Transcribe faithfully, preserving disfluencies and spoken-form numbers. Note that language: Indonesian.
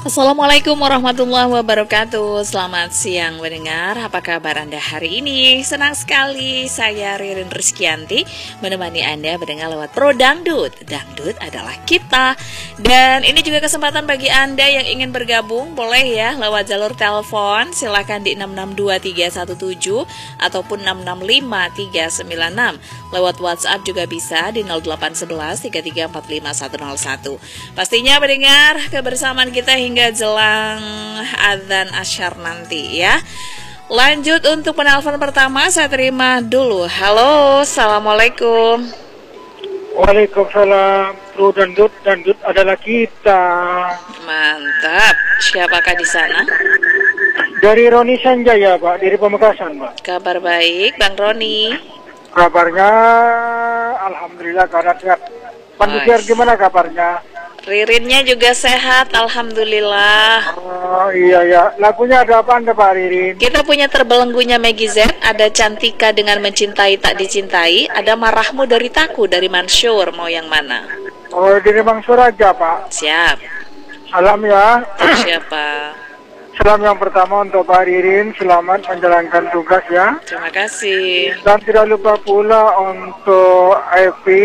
Assalamualaikum warahmatullahi wabarakatuh. Selamat siang mendengar. Apa kabar Anda hari ini? Senang sekali saya Ririn Rizkyanti menemani Anda mendengar lewat Pro Dangdut. Dangdut adalah kita. Dan ini juga kesempatan bagi Anda yang ingin bergabung. Boleh ya lewat jalur telepon. Silakan di enam enam dua tiga satu tujuh ataupun enam enam lima tiga sembilan enam. Lewat WhatsApp juga bisa di nol delapan satu satu tiga tiga empat lima satu nol satu. Pastinya mendengar kebersamaan kita hingga hingga jelang adzan asyar nanti ya. Lanjut untuk penelpon pertama, saya terima dulu. Halo, assalamualaikum. Waalaikumsalam. Pro Dangdut, Dangdut adalah kita. Mantap. Siapakah di sana? Dari Roni Sanjaya, Pak, dari Pamekasan, Pak. Kabar baik, Bang Roni. Kabarnya alhamdulillah karena sehat. Pandusiar gimana kabarnya? Ririnnya juga sehat, alhamdulillah. Oh iya ya, lagunya ada apa Anda Pak Ririn? Kita punya terbelenggunya Meggy Z, ada Cantika dengan Mencintai Tak Dicintai, ada Marahmu dari Taku dari Mansur, mau yang mana? Oh dari Mansur aja Pak. Siap. Salam ya. Siapa? Salam yang pertama untuk Pak Ririn, selamat menjalankan tugas ya. Terima kasih. Dan tidak lupa pula untuk Evi.